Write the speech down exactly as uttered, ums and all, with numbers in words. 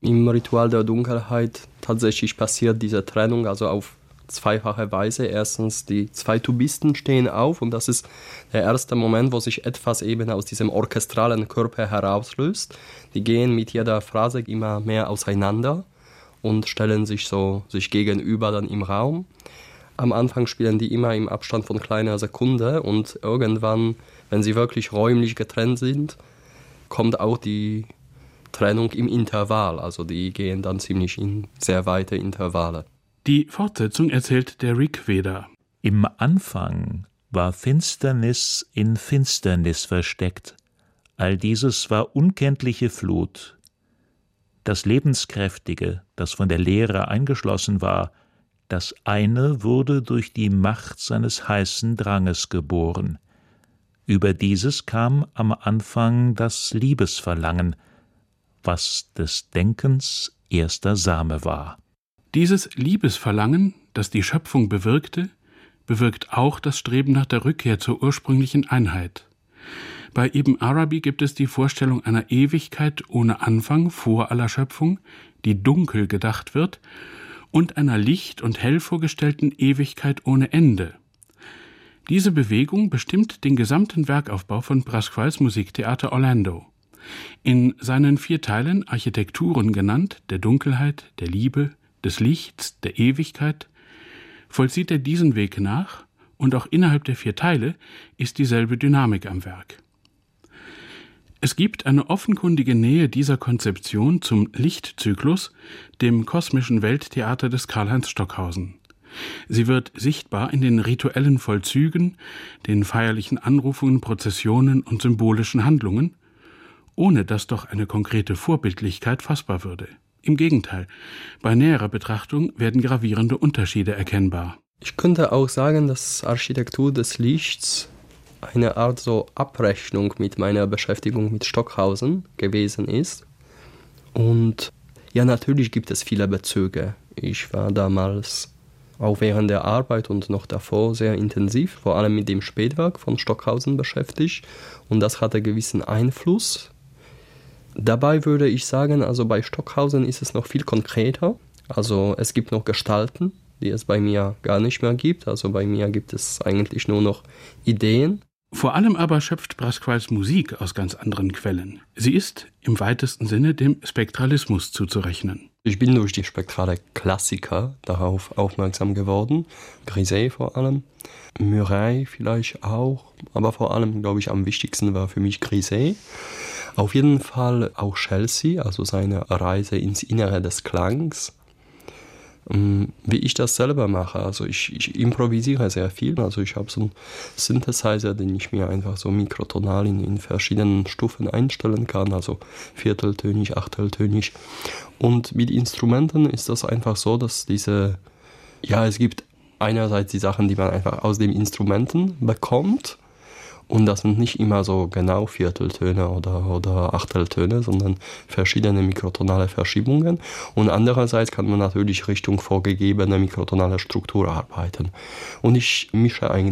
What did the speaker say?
Im Ritual der Dunkelheit tatsächlich passiert diese Trennung also auf zweifache Weise. Erstens, die zwei Tubisten stehen auf und das ist der erste Moment, wo sich etwas eben aus diesem orchestralen Körper herauslöst. Die gehen mit jeder Phrase immer mehr auseinander und stellen sich so sich gegenüber dann im Raum. Am Anfang spielen die immer im Abstand von kleiner Sekunde und irgendwann, wenn sie wirklich räumlich getrennt sind, kommt auch die Trennung im Intervall. Also die gehen dann ziemlich in sehr weite Intervalle. Die Fortsetzung erzählt der Rig Veda. Im Anfang war Finsternis in Finsternis versteckt. All dieses war unkenntliche Flut. Das Lebenskräftige, das von der Leere eingeschlossen war, das eine wurde durch die Macht seines heißen Dranges geboren. Über dieses kam am Anfang das Liebesverlangen, was des Denkens erster Same war. Dieses Liebesverlangen, das die Schöpfung bewirkte, bewirkt auch das Streben nach der Rückkehr zur ursprünglichen Einheit. Bei Ibn Arabi gibt es die Vorstellung einer Ewigkeit ohne Anfang vor aller Schöpfung, die dunkel gedacht wird, und einer licht und hell vorgestellten Ewigkeit ohne Ende. Diese Bewegung bestimmt den gesamten Werkaufbau von Pasquales Musiktheater Orlando. In seinen vier Teilen, Architekturen genannt, der Dunkelheit, der Liebe, des Lichts, der Ewigkeit, vollzieht er diesen Weg nach und auch innerhalb der vier Teile ist dieselbe Dynamik am Werk. Es gibt eine offenkundige Nähe dieser Konzeption zum Lichtzyklus, dem kosmischen Welttheater des Karlheinz Stockhausen. Sie wird sichtbar in den rituellen Vollzügen, den feierlichen Anrufungen, Prozessionen und symbolischen Handlungen, ohne dass doch eine konkrete Vorbildlichkeit fassbar würde. Im Gegenteil, bei näherer Betrachtung werden gravierende Unterschiede erkennbar. Ich könnte auch sagen, dass Architektur des Lichts eine Art so Abrechnung mit meiner Beschäftigung mit Stockhausen gewesen ist. Und ja, natürlich gibt es viele Bezüge. Ich war damals auch während der Arbeit und noch davor sehr intensiv, vor allem mit dem Spätwerk von Stockhausen beschäftigt. Und das hatte gewissen Einfluss. Dabei würde ich sagen, also bei Stockhausen ist es noch viel konkreter. Also es gibt noch Gestalten, die es bei mir gar nicht mehr gibt. Also bei mir gibt es eigentlich nur noch Ideen. Vor allem aber schöpft Pasquales Musik aus ganz anderen Quellen. Sie ist im weitesten Sinne dem Spektralismus zuzurechnen. Ich bin durch die spektrale Klassiker darauf aufmerksam geworden. Griset vor allem, Murray vielleicht auch, aber vor allem, glaube ich, am wichtigsten war für mich Griset. Auf jeden Fall auch Chelsea, also seine Reise ins Innere des Klangs. Wie ich das selber mache, also ich, ich improvisiere sehr viel, also ich habe so einen Synthesizer, den ich mir einfach so mikrotonal in, in verschiedenen Stufen einstellen kann, also vierteltönig, achteltönig. Und mit Instrumenten ist das einfach so, dass diese, ja, es gibt einerseits die Sachen, die man einfach aus den Instrumenten bekommt. Und das sind nicht immer so genau Vierteltöne oder, oder Achteltöne, sondern verschiedene mikrotonale Verschiebungen. Und andererseits kann man natürlich Richtung vorgegebene mikrotonale Struktur arbeiten. Und ich mische eigentlich